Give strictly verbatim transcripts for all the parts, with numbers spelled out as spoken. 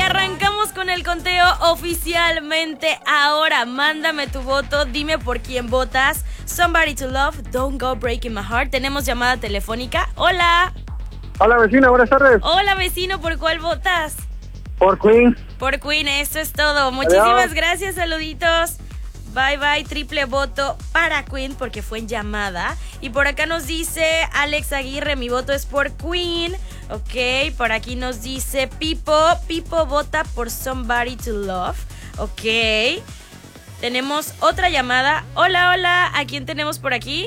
arrancamos con el conteo oficialmente. Ahora, mándame tu voto, dime por quién votas. Somebody to Love, Don't Go Breaking My Heart. Tenemos llamada telefónica. Hola. Hola, vecina, buenas tardes. Hola, vecino, ¿por cuál votas? Por Queen. Por Queen, eso es todo. Muchísimas Adiós. gracias, saluditos. Bye, bye, triple voto para Queen porque fue en llamada. Y por acá nos dice Alex Aguirre, mi voto es por Queen. Ok, por aquí nos dice Pipo, Pipo vota por Somebody to Love. Ok, tenemos otra llamada. Hola, hola, ¿a quién tenemos por aquí?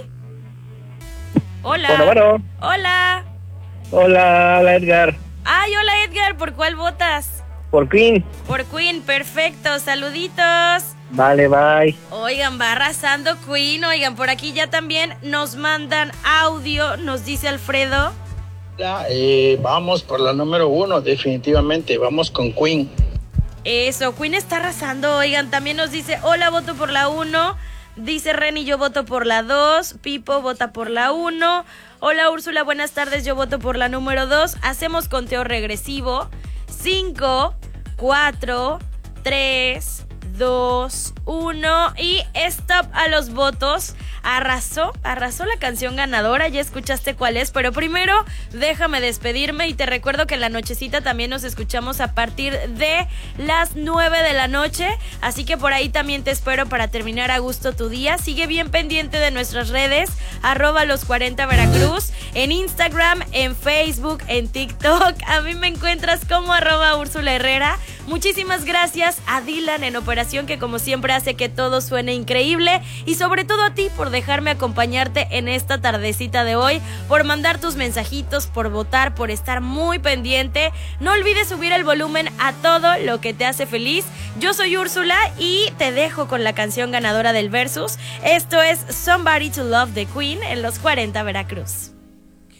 Hola. Bueno, bueno. Hola. Hola, hola, Edgar. Ay, hola Edgar, ¿por cuál votas? Por Queen. Por Queen, perfecto, saluditos. Vale, bye. Oigan, va arrasando Queen. Oigan, por aquí ya también nos mandan audio, nos dice Alfredo. Ya, eh, vamos por la número uno, definitivamente, vamos con Queen. Eso, Queen está arrasando. Oigan, también nos dice, hola, voto por la uno. Dice Reni, yo voto por la dos. Pipo vota por la uno. Hola Úrsula, buenas tardes, yo voto por la número dos. Hacemos conteo regresivo. cinco, cuatro, tres, dos, uno y stop a los votos. Arrasó, arrasó la canción ganadora, ya escuchaste cuál es, pero primero déjame despedirme y te recuerdo que en la nochecita también nos escuchamos a partir de las nueve de la noche, así que por ahí también te espero para terminar a gusto tu día. Sigue bien pendiente de nuestras redes, arroba los cuarenta Veracruz, en Instagram, en Facebook, en TikTok. A mí me encuentras como arroba Úrsula Herrera. Muchísimas gracias a Dylan en operación, que como siempre hace que todo suene increíble, y sobre todo a ti por dejarme acompañarte en esta tardecita de hoy, por mandar tus mensajitos, por votar, por estar muy pendiente. No olvides subir el volumen a todo lo que te hace feliz. Yo soy Úrsula y te dejo con la canción ganadora del Versus. Esto es Somebody to Love de Queen en los cuarenta Veracruz.